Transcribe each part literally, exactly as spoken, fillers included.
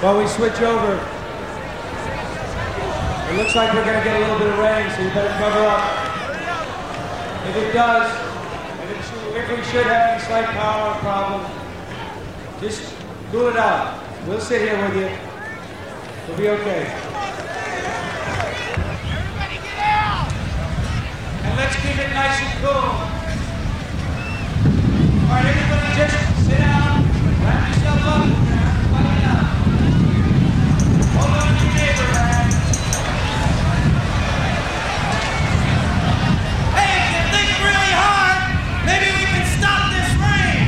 While we switch over, it looks like we're going to get a little bit of rain, so you better cover up. If it does, if, it should, if we should have any slight power problem, just cool it out. We'll sit here with you. We'll be okay. Everybody get out! And let's keep it nice and cool. All right, everybody just sit down, wrap yourself up, everybody out. Hold on to your neighbor, man. Hey, if you think really hard, maybe we can stop this rain!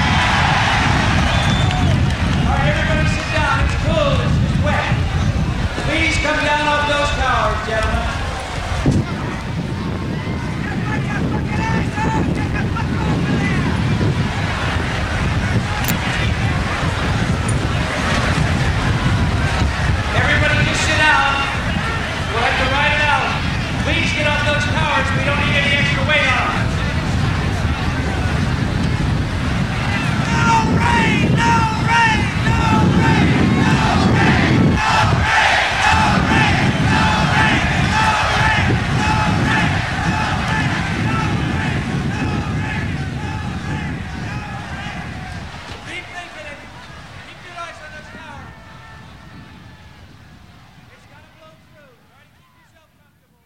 All right, everybody sit down. It's cool. It's just wet. Please come down off those towers, gentlemen. Everybody just sit down. We'll have to ride it out. Please get off those towers. We don't need any extra weight on them. No rain! No rain! No rain! No rain! No rain! No rain! No rain! No rain! No rain! No rain! No rain! No rain! Keep thinking it. Keep your eyes on those towers. It's gonna blow through. Try to keep yourself comfortable.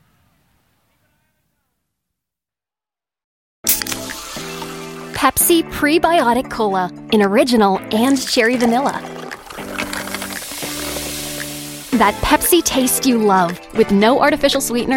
Pepsi Prebiotic Cola in original and cherry vanilla. That Pepsi taste you love with no artificial sweetener.